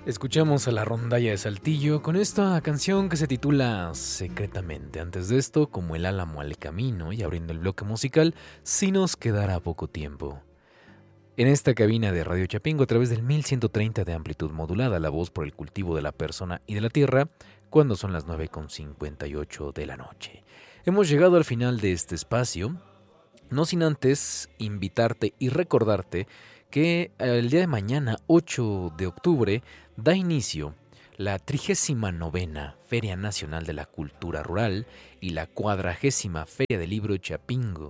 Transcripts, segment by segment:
Escuchamos a la rondalla de Saltillo con esta canción que se titula Secretamente. Antes de esto, como el álamo al camino y abriendo el bloque musical, Si nos quedara poco tiempo. En esta cabina de Radio Chapingo, a través del 1130 de amplitud modulada, la voz por el cultivo de la persona y de la tierra, cuando son las 9:58 de la noche. Hemos llegado al final de este espacio, no sin antes invitarte y recordarte que el día de mañana, 8 de octubre, da inicio la 39ª Feria Nacional de la Cultura Rural y la 40ª Feria del Libro Chapingo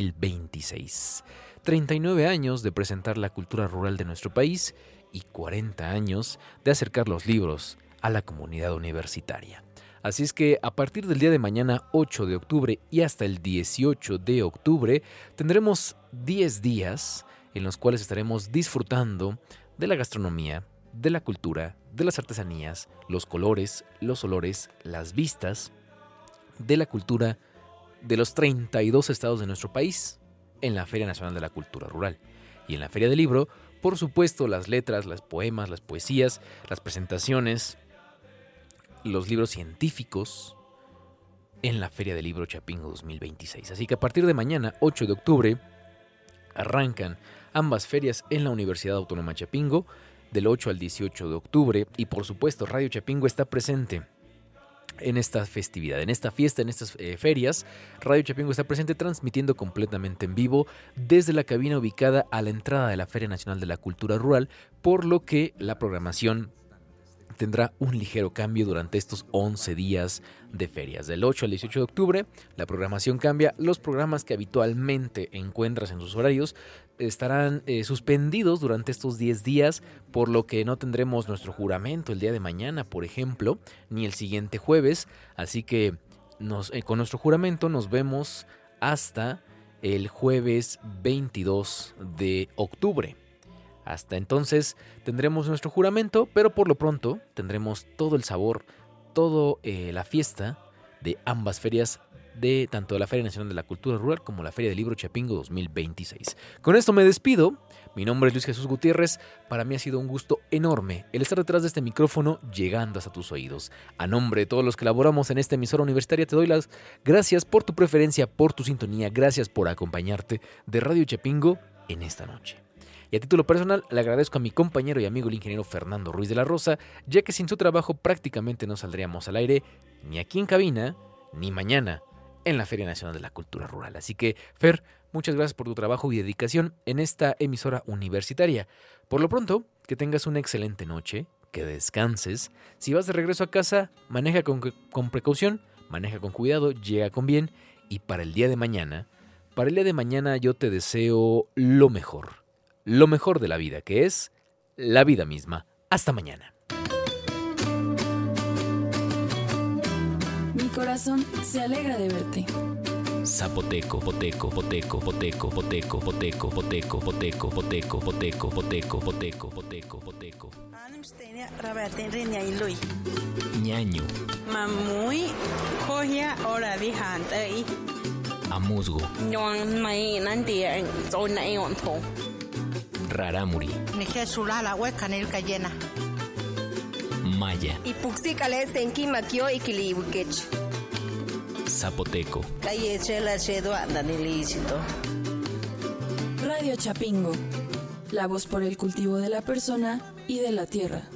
2026. 39 años de presentar la cultura rural de nuestro país y 40 años de acercar los libros a la comunidad universitaria. Así es que a partir del día de mañana, 8 de octubre y hasta el 18 de octubre, tendremos 10 días en los cuales estaremos disfrutando de la gastronomía, de la cultura, de las artesanías, los colores, los olores, las vistas, de la cultura de los 32 estados de nuestro país en la Feria Nacional de la Cultura Rural. Y en la Feria del Libro, por supuesto, las letras, los poemas, las poesías, las presentaciones, los libros científicos en la Feria del Libro Chapingo 2026. Así que a partir de mañana, 8 de octubre, arrancan ambas ferias en la Universidad Autónoma Chapingo, del 8 al 18 de octubre, y por supuesto Radio Chapingo está presente en esta festividad, en esta fiesta, en estas ferias. Radio Chapingo está presente transmitiendo completamente en vivo desde la cabina ubicada a la entrada de la Feria Nacional de la Cultura Rural, por lo que la programación tendrá un ligero cambio durante estos 11 días de ferias. Del 8 al 18 de octubre, la programación cambia. Los programas que habitualmente encuentras en sus horarios estarán suspendidos durante estos 10 días, por lo que no tendremos nuestro juramento el día de mañana, por ejemplo, ni el siguiente jueves. Así que con nuestro juramento nos vemos hasta el jueves 22 de octubre. Hasta entonces tendremos nuestro juramento, pero por lo pronto tendremos todo el sabor, toda la fiesta de ambas ferias, de tanto la Feria Nacional de la Cultura Rural como la Feria del Libro Chapingo 2026. Con esto me despido. Mi nombre es Luis Jesús Gutiérrez. Para mí ha sido un gusto enorme el estar detrás de este micrófono, llegando hasta tus oídos. A nombre de todos los que laboramos en esta emisora universitaria, te doy las gracias por tu preferencia, por tu sintonía. Gracias por acompañarte de Radio Chapingo en esta noche. Y a título personal, le agradezco a mi compañero y amigo el ingeniero Fernando Ruiz de la Rosa, ya que sin su trabajo prácticamente no saldríamos al aire, ni aquí en cabina, ni mañana en la Feria Nacional de la Cultura Rural. Así que, Fer, muchas gracias por tu trabajo y dedicación en esta emisora universitaria. Por lo pronto, que tengas una excelente noche, que descanses. Si vas de regreso a casa, maneja con precaución, maneja con cuidado, llega con bien. Y para el día de mañana yo te deseo lo mejor de la vida, que es la vida misma. Hasta mañana. Mi corazón se alegra de verte. Zapoteco, poteco, poteco, poteco, poteco, poteco, poteco, poteco, poteco, poteco, poteco, poteco, poteco, poteco. Ñaño. Mamui, cogia ora di hantei. Amusgo. Non mai nanti zona eonto. Raramuri. Nijesulala hueca nilcayena. Maya. Y puxicale senki makio ikiliwikech. Zapoteco. Calle chela chedo anda ilícito. Radio Chapingo, la voz por el cultivo de la persona y de la tierra.